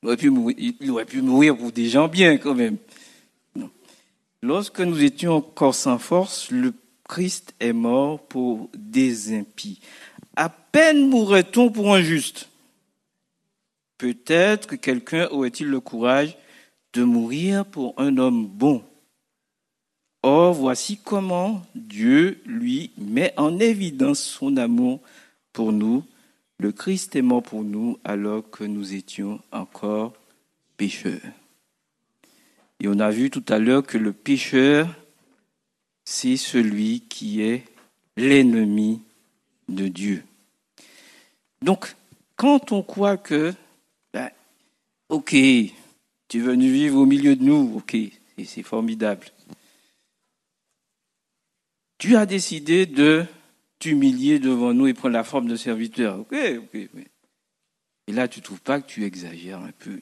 Il aurait pu mourir pour des gens bien quand même. Non. Lorsque nous étions encore sans force, le Christ est mort pour des impies. À peine mourrait-on pour un juste. Peut-être quelqu'un aurait-il le courage de mourir pour un homme bon. Or, voici comment Dieu, lui, met en évidence son amour pour nous. Le Christ est mort pour nous alors que nous étions encore pécheurs. Et on a vu tout à l'heure que le pécheur, c'est celui qui est l'ennemi de Dieu. Donc, quand on croit que, ok, tu es venu vivre au milieu de nous, ok, c'est formidable. Tu as décidé de t'humilier devant nous et prendre la forme de serviteur. Ok. Et là, tu ne trouves pas que tu exagères un peu?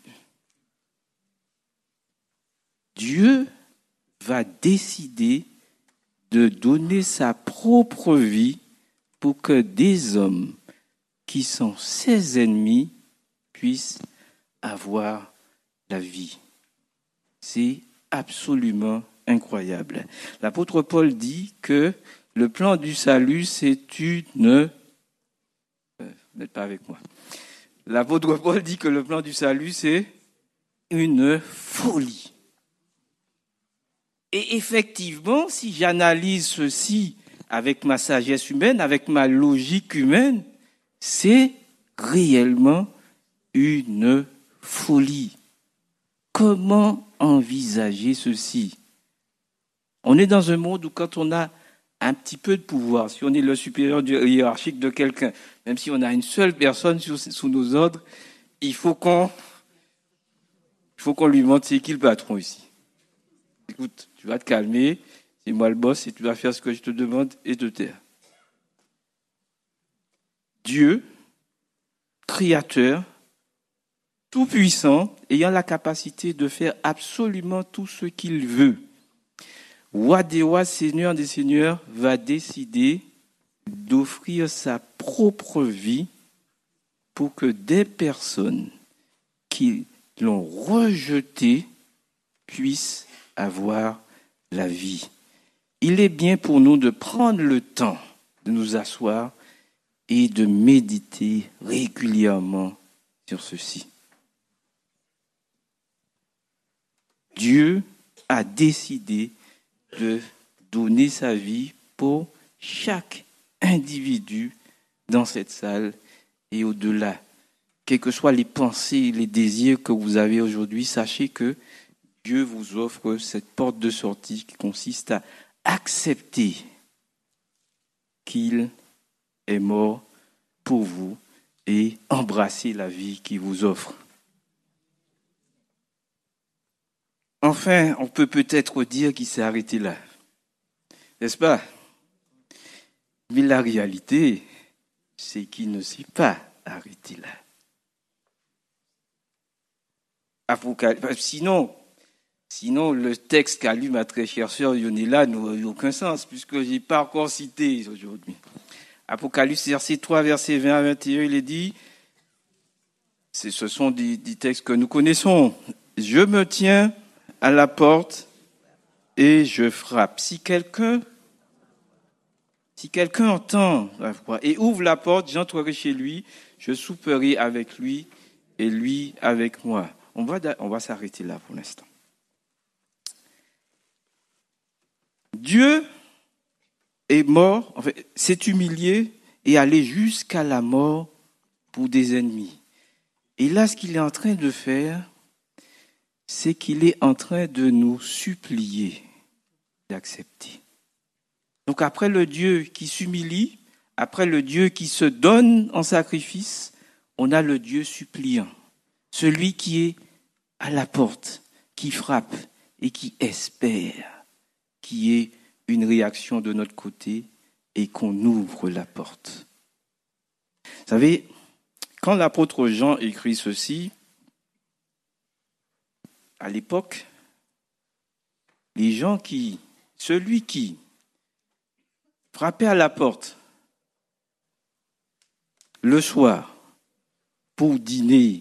Dieu va décider de donner sa propre vie pour que des hommes qui sont ses ennemis puissent avoir la vie. C'est absolument incroyable. L'apôtre Paul dit que le plan du salut, c'est une... Vous n'êtes pas avec moi. L'apôtre Paul dit que le plan du salut, c'est une folie. Et effectivement, si j'analyse ceci avec ma sagesse humaine, avec ma logique humaine, c'est réellement une folie. Comment envisager ceci? On est dans un monde où quand on a un petit peu de pouvoir, si on est le supérieur hiérarchique de quelqu'un, même si on a une seule personne sous nos ordres, il faut qu'on lui montre c'est qui le patron ici. Écoute, tu vas te calmer, c'est moi le boss et tu vas faire ce que je te demande et te taire. Dieu, créateur, tout-puissant, ayant la capacité de faire absolument tout ce qu'il veut. Roi des rois, Seigneur des seigneurs, va décider d'offrir sa propre vie pour que des personnes qui l'ont rejeté puissent avoir la vie. Il est bien pour nous de prendre le temps de nous asseoir et de méditer régulièrement sur ceci. Dieu a décidé de donner sa vie pour chaque individu dans cette salle et au-delà. Quelles que soient les pensées et les désirs que vous avez aujourd'hui, sachez que Dieu vous offre cette porte de sortie qui consiste à accepter qu'il est mort pour vous et embrasser la vie qu'il vous offre. Enfin, on peut peut-être dire qu'il s'est arrêté là. N'est-ce pas? Mais la réalité, c'est qu'il ne s'est pas arrêté là. Sinon, le texte qu'a lu ma très chère sœur Yonela n'aurait aucun sens, puisque je n'ai pas encore cité aujourd'hui. Apocalypse, verset 3, verset 20 à 21, il est dit, ce sont des textes que nous connaissons. Je me tiens à la porte et je frappe. Si quelqu'un entend la voix et ouvre la porte, j'entrerai chez lui, je souperai avec lui et lui avec moi. On va s'arrêter là pour l'instant. Dieu est mort, s'est humilié et allé jusqu'à la mort pour des ennemis. Et là, ce qu'il est en train de faire, c'est qu'il est en train de nous supplier d'accepter. Donc après le Dieu qui s'humilie, après le Dieu qui se donne en sacrifice, on a le Dieu suppliant, celui qui est à la porte, qui frappe et qui espère qu'il y ait une réaction de notre côté et qu'on ouvre la porte. Vous savez, quand l'apôtre Jean écrit ceci, à l'époque, celui qui frappait à la porte le soir pour dîner